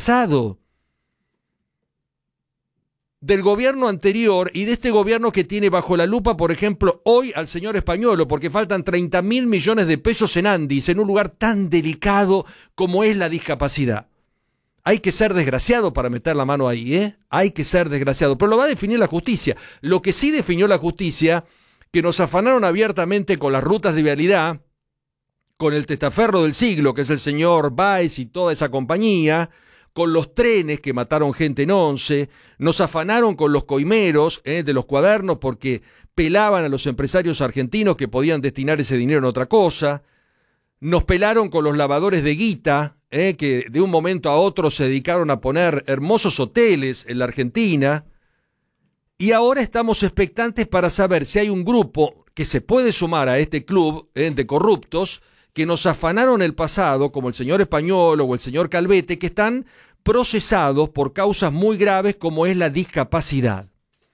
pasado, del gobierno anterior y de este gobierno que tiene bajo la lupa, por ejemplo, hoy al señor Españolo, porque faltan 30.000 millones de pesos en Andis, en un lugar tan delicado como es la discapacidad. Hay que ser desgraciado para meter la mano ahí, ¿eh? Hay que ser desgraciado, pero lo va a definir la justicia. Lo que sí definió la justicia, que nos afanaron abiertamente con las rutas de vialidad, con el testaferro del siglo, que es el señor Báez y toda esa compañía, con los trenes que mataron gente en Once, nos afanaron con los coimeros de los cuadernos porque pelaban a los empresarios argentinos que podían destinar ese dinero en otra cosa, nos pelaron con los lavadores de guita, que de un momento a otro se dedicaron a poner hermosos hoteles en la Argentina, y ahora estamos expectantes para saber si hay un grupo que se puede sumar a este club de corruptos que nos afanaron el pasado, como el señor Españolo o el señor Calvete, que están procesados por causas muy graves como es la discapacidad.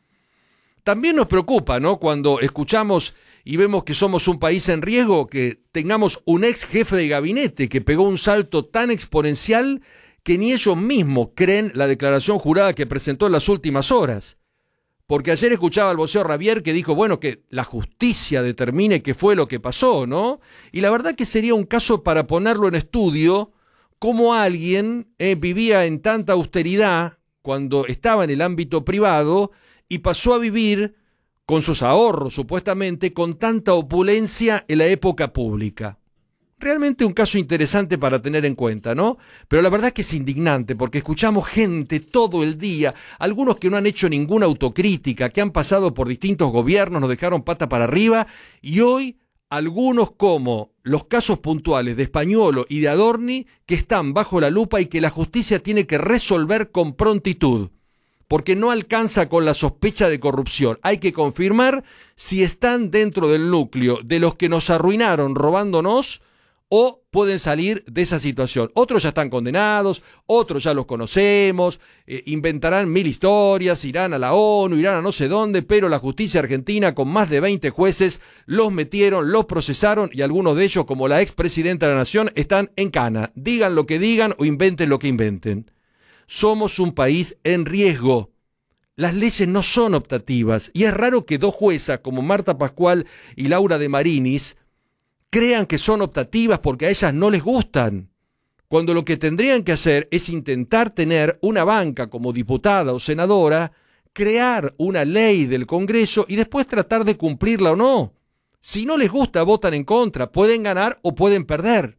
También nos preocupa, ¿no?, cuando escuchamos y vemos que somos un país en riesgo, que tengamos un ex jefe de gabinete que pegó un salto tan exponencial que ni ellos mismos creen la declaración jurada que presentó en las últimas horas. Porque ayer escuchaba al vocero Ravier que dijo, bueno, que la justicia determine qué fue lo que pasó, ¿no? Y la verdad que sería un caso para ponerlo en estudio, cómo alguien vivía en tanta austeridad cuando estaba en el ámbito privado y pasó a vivir con sus ahorros, supuestamente, con tanta opulencia en la época pública. Realmente un caso interesante para tener en cuenta, ¿no? Pero la verdad es que es indignante porque escuchamos gente todo el día, algunos que no han hecho ninguna autocrítica, que han pasado por distintos gobiernos, nos dejaron pata para arriba, y hoy algunos como los casos puntuales de Españolo y de Adorni que están bajo la lupa y que la justicia tiene que resolver con prontitud, porque no alcanza con la sospecha de corrupción. Hay que confirmar si están dentro del núcleo de los que nos arruinaron robándonos o pueden salir de esa situación. Otros ya están condenados, otros ya los conocemos, inventarán mil historias, irán a la ONU, irán a no sé dónde, pero la justicia argentina con más de 20 jueces los metieron, los procesaron y algunos de ellos, como la expresidenta de la Nación, están en cana. Digan lo que digan o inventen lo que inventen. Somos un país en riesgo. Las leyes no son optativas y es raro que dos juezas como Marta Pascual y Laura de Marinis crean que son optativas porque a ellas no les gustan, cuando lo que tendrían que hacer es intentar tener una banca como diputada o senadora, crear una ley del Congreso y después tratar de cumplirla o no. Si no les gusta, votan en contra, pueden ganar o pueden perder.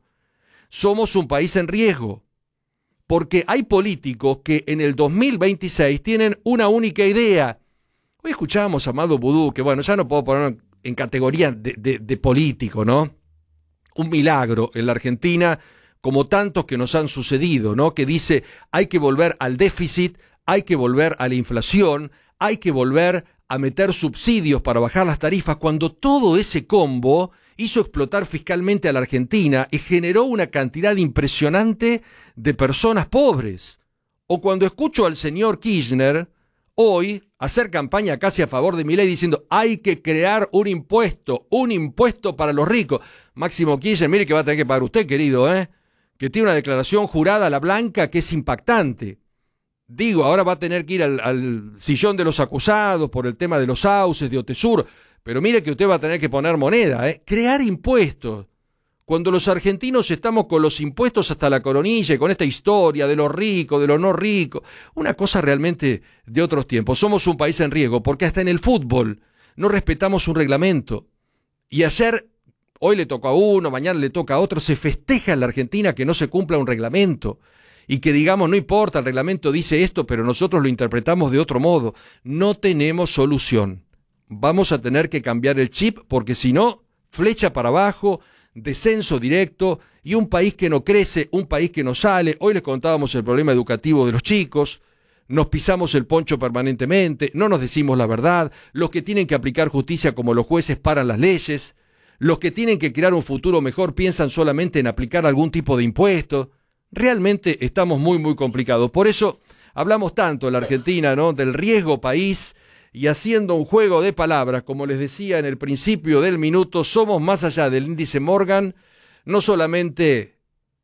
Somos un país en riesgo, porque hay políticos que en el 2026 tienen una única idea. Hoy escuchábamos a Amado Boudou, que bueno, ya no puedo ponerlo en categoría de político, ¿no? Un milagro en la Argentina, como tantos que nos han sucedido, ¿no? Que dice, hay que volver al déficit, hay que volver a la inflación, hay que volver a meter subsidios para bajar las tarifas, cuando todo ese combo hizo explotar fiscalmente a la Argentina y generó una cantidad impresionante de personas pobres. O cuando escucho al señor Kirchner hoy hacer campaña casi a favor de Milei diciendo hay que crear un impuesto para los ricos. Máximo Kirchner, mire que va a tener que pagar usted, querido, que tiene una declaración jurada a la blanca que es impactante. Digo, ahora va a tener que ir al sillón de los acusados por el tema de los sauces, de Otesur, pero mire que usted va a tener que poner moneda, crear impuestos. Cuando los argentinos estamos con los impuestos hasta la coronilla y con esta historia de los ricos, de los no ricos, una cosa realmente de otros tiempos. Somos un país en riesgo porque hasta en el fútbol no respetamos un reglamento. Y ayer, hoy le tocó a uno, mañana le toca a otro, se festeja en la Argentina que no se cumpla un reglamento y que digamos no importa, el reglamento dice esto, pero nosotros lo interpretamos de otro modo. No tenemos solución. Vamos a tener que cambiar el chip porque si no, flecha para abajo, descenso directo y un país que no crece, un país que no sale. Hoy les contábamos el problema educativo de los chicos, nos pisamos el poncho permanentemente, no nos decimos la verdad, los que tienen que aplicar justicia como los jueces paran las leyes, los que tienen que crear un futuro mejor piensan solamente en aplicar algún tipo de impuesto. Realmente estamos muy complicados. Por eso hablamos tanto en la Argentina, ¿no?, del riesgo país. Y haciendo un juego de palabras, como les decía en el principio del minuto, somos más allá del índice Morgan, no solamente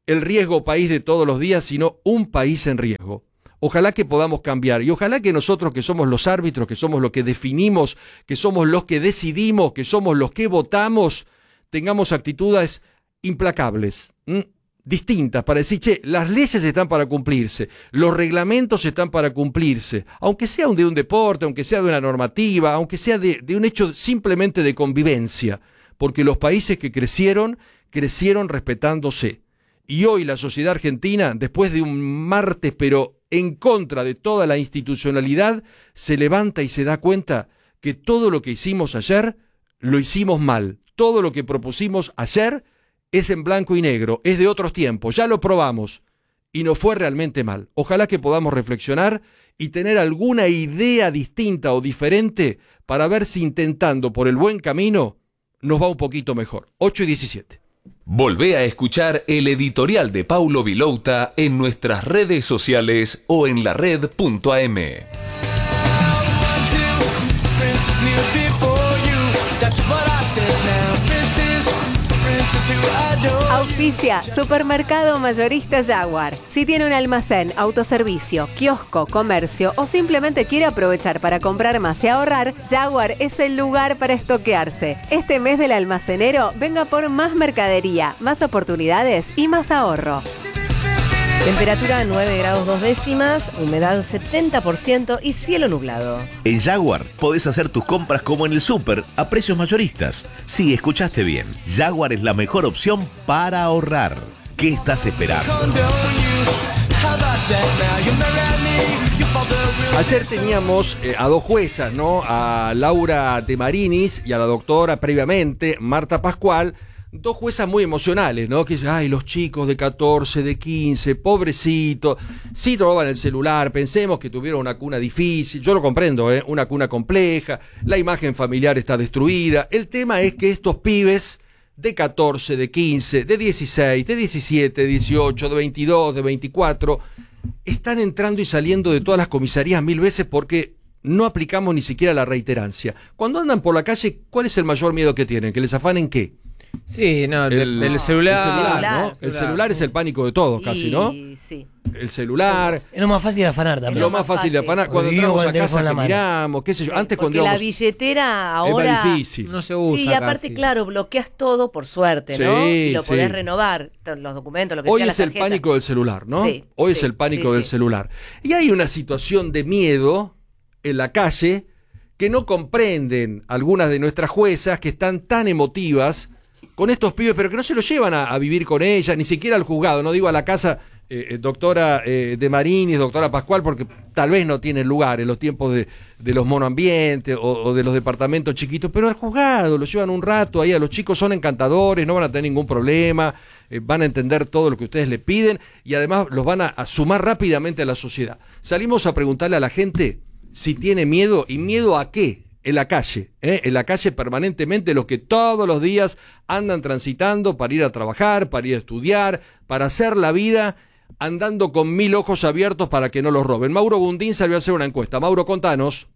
el riesgo país de todos los días, sino un país en riesgo. Ojalá que podamos cambiar y ojalá que nosotros que somos los árbitros, que somos los que definimos, que somos los que decidimos, que somos los que votamos, tengamos actitudes implacables, distintas, para decir, che, las leyes están para cumplirse, los reglamentos están para cumplirse, aunque sea de un deporte, aunque sea de una normativa, aunque sea de un hecho simplemente de convivencia, porque los países que crecieron respetándose. Y hoy la sociedad argentina, después de un martes, pero en contra de toda la institucionalidad, se levanta y se da cuenta que todo lo que hicimos ayer, lo hicimos mal. Todo lo que propusimos ayer es en blanco y negro, es de otros tiempos, ya lo probamos y nos fue realmente mal. Ojalá que podamos reflexionar y tener alguna idea distinta o diferente para ver si intentando por el buen camino nos va un poquito mejor. 8:17. Volvé a escuchar el editorial de Paulo Vilouta en nuestras redes sociales o en lared.am. Auspicia Supermercado Mayorista Jaguar. Si tiene un almacén, autoservicio, kiosco, comercio o simplemente quiere aprovechar para comprar más y ahorrar, Jaguar es el lugar para estoquearse. Este mes del almacenero, venga por más mercadería, más oportunidades y más ahorro. Temperatura 9 grados 2 décimas, humedad 70% y cielo nublado. En Jaguar podés hacer tus compras como en el súper, a precios mayoristas. Sí, escuchaste bien. Jaguar es la mejor opción para ahorrar. ¿Qué estás esperando? Ayer teníamos a dos juezas, ¿no? A Laura de Marinis y a la doctora previamente, Marta Pascual. Dos juezas muy emocionales, ¿no? Que dicen, ay, los chicos de 14, de 15, pobrecitos, sí roban el celular, pensemos que tuvieron una cuna difícil, yo lo comprendo, una cuna compleja, la imagen familiar está destruida. El tema es que estos pibes de 14, de 15, de 16, de 17, de 18, de 22, de 24, están entrando y saliendo de todas las comisarías 1000 veces porque no aplicamos ni siquiera la reiterancia. Cuando andan por la calle, ¿cuál es el mayor miedo que tienen? ¿Que les afanen qué? Sí, no, del celular, ¿no? El celular es el pánico de todos, casi, ¿no? Sí. El celular. Es lo más fácil de afanar también. Es lo más fácil de afanar. Cuando entramos a casa que miramos, qué sé yo. Antes cuando la billetera ahora es más difícil. No se usa. Sí, aparte, casi. Claro, bloqueas todo por suerte, ¿no? Y lo podés renovar, los documentos, lo que hoy sea. Hoy es el pánico del celular, ¿no? Sí, hoy es el pánico del celular. Y hay una situación de miedo en la calle que no comprenden algunas de nuestras juezas que están tan emotivas con estos pibes, pero que no se los llevan a vivir con ellas, ni siquiera al juzgado, no digo a la casa, doctora de Marinis, doctora Pascual, porque tal vez no tienen lugar en los tiempos de los monoambientes o de los departamentos chiquitos, pero al juzgado los llevan un rato ahí, a los chicos son encantadores, no van a tener ningún problema, van a entender todo lo que ustedes le piden y además los van a sumar rápidamente a la sociedad. Salimos a preguntarle a la gente si tiene miedo y miedo a qué. En la calle permanentemente, los que todos los días andan transitando para ir a trabajar, para ir a estudiar, para hacer la vida, andando con 1000 ojos abiertos para que no los roben. Mauro Gundín salió a hacer una encuesta. Mauro, contanos.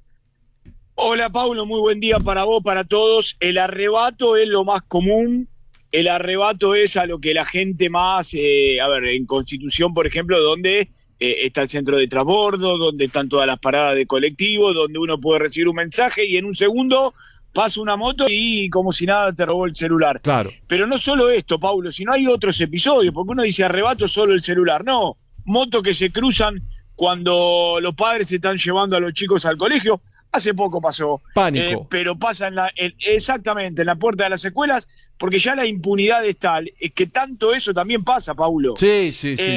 Hola, Paulo, muy buen día para vos, para todos. El arrebato es lo más común, el arrebato es a lo que la gente más, en Constitución, por ejemplo, donde está el centro de transbordo, donde están todas las paradas de colectivos, donde uno puede recibir un mensaje y en un segundo pasa una moto y como si nada te robó el celular. Claro. Pero no solo esto, Paulo, sino hay otros episodios, porque uno dice arrebato solo el celular. No, motos que se cruzan cuando los padres se están llevando a los chicos al colegio. Hace poco pasó. Pánico. Pero pasa exactamente en la puerta de las escuelas, porque ya la impunidad es tal, es que tanto eso también pasa, Paulo. Sí.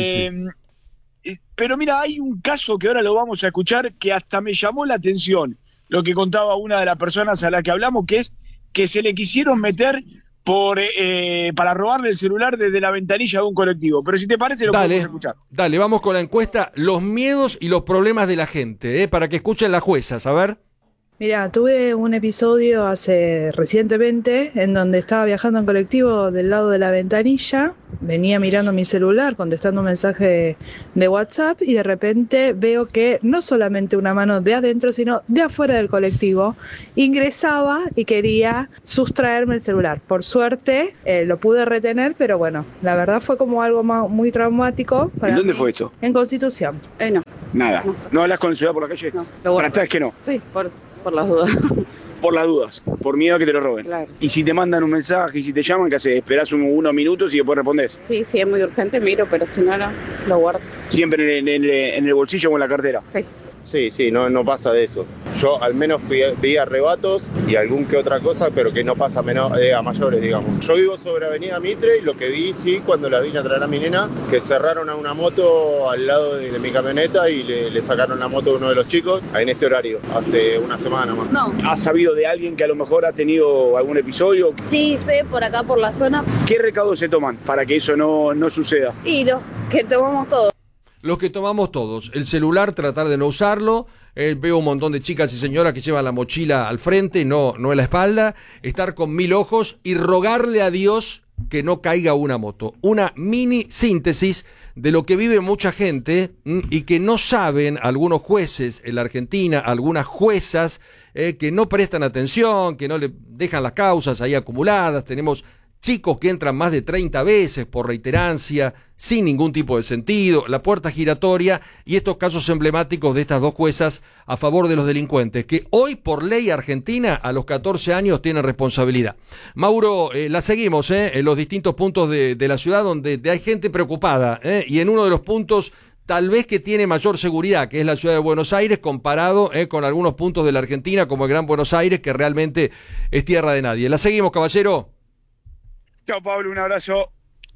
Pero mira, hay un caso que ahora lo vamos a escuchar que hasta me llamó la atención, lo que contaba una de las personas a la que hablamos, que es que se le quisieron meter para robarle el celular desde la ventanilla de un colectivo. Pero si te parece, lo podemos escuchar. Dale, vamos con la encuesta, los miedos y los problemas de la gente, para que escuchen las juezas, a ver. Mira, tuve un episodio recientemente en donde estaba viajando en colectivo del lado de la ventanilla, venía mirando mi celular, contestando un mensaje de WhatsApp y de repente veo que no solamente una mano de adentro, sino de afuera del colectivo ingresaba y quería sustraerme el celular. Por suerte lo pude retener, pero bueno, la verdad fue como algo muy traumático para ¿En dónde mí. fue esto? En Constitución. No. Nada. ¿No hablas con el celular por la calle? No, lo guardo. ¿Tratás que no? Sí, por las dudas. Por las dudas, por miedo a que te lo roben. Claro. Y si te mandan un mensaje y si te llaman, ¿qué haces? ¿Esperás unos minutos y después respondés? Sí, es muy urgente, miro, pero si no, lo guardo. ¿Siempre en el bolsillo o en la cartera? Sí. Sí, no pasa de eso. Yo al menos vi arrebatos y algún que otra cosa, pero que no pasa a mayores, digamos. Yo vivo sobre Avenida Mitre y lo que vi, sí, cuando la vine a traer a mi nena, que cerraron a una moto al lado de mi camioneta y le sacaron la moto a uno de los chicos en este horario, hace una semana más. No. ¿Has sabido de alguien que a lo mejor ha tenido algún episodio? Sí, sé, por acá, por la zona. ¿Qué recaudos se toman para que eso no suceda? Y los que tomamos todos. Los que tomamos todos. El celular, tratar de no usarlo. Veo un montón de chicas y señoras que llevan la mochila al frente, no en la espalda. Estar con 1000 ojos y rogarle a Dios que no caiga una moto. Una mini síntesis de lo que vive mucha gente y que no saben algunos jueces en la Argentina, algunas juezas que no prestan atención, que no le dejan las causas ahí acumuladas. Tenemos chicos que entran más de 30 veces por reiterancia, sin ningún tipo de sentido, la puerta giratoria y estos casos emblemáticos de estas dos juezas a favor de los delincuentes, que hoy por ley argentina a los 14 años tienen responsabilidad. Mauro, la seguimos en los distintos puntos de la ciudad donde hay gente preocupada y en uno de los puntos tal vez que tiene mayor seguridad, que es la ciudad de Buenos Aires, comparado con algunos puntos de la Argentina como el Gran Buenos Aires, que realmente es tierra de nadie. La seguimos, caballero. Chao, Pablo, un abrazo.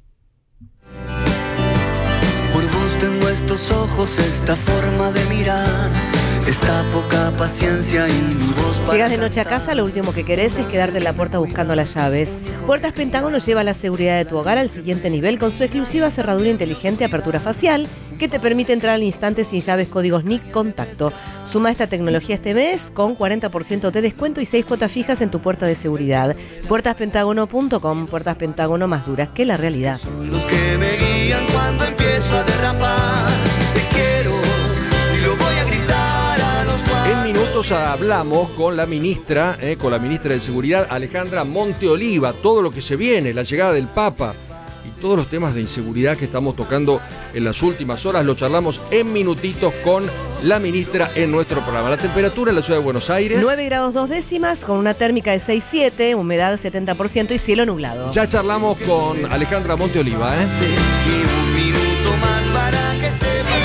Por vos tengo estos ojos, esta forma de mirar, esta poca paciencia y mi voz. Llegas de noche a casa, lo último que querés es quedarte en la puerta buscando las llaves. Puertas Pentágono lleva la seguridad de tu hogar al siguiente nivel con su exclusiva cerradura inteligente apertura facial que te permite entrar al instante sin llaves, códigos ni contacto. Suma esta tecnología este mes con 40% de descuento y 6 cuotas fijas en tu puerta de seguridad. Puertaspentagono.com, Puertas Pentágono, más duras que la realidad. Los que me guían cuando empiezo a derrapar. Te quiero y lo voy a gritar a los cuatro. En minutos hablamos con la ministra de Seguridad, Alejandra Monteoliva, todo lo que se viene, la llegada del Papa y todos los temas de inseguridad que estamos tocando en las últimas horas, lo charlamos en minutitos con la ministra en nuestro programa. La temperatura en la ciudad de Buenos Aires, 9 grados 2 décimas, con una térmica de 6,7, humedad 70% y cielo nublado. ya charlamos con Alejandra Monteoliva. Y un minuto más para que sepas.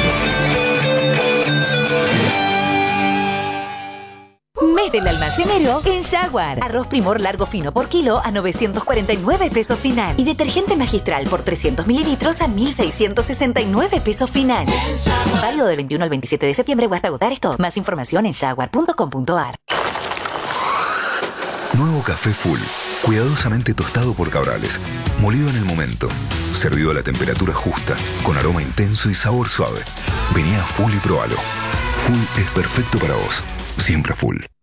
Mes del almacenero en Jaguar. Arroz Primor largo fino por kilo a 949 pesos final. Y detergente magistral por 300 mililitros a 1.669 pesos final. Válido del 21 al 27 de septiembre o hasta agotar stock. Más información en jaguar.com.ar. Nuevo café Full. Cuidadosamente tostado por Cabrales. Molido en el momento. Servido a la temperatura justa. Con aroma intenso y sabor suave. Vení a Full y probalo. Full es perfecto para vos. Siempre Full.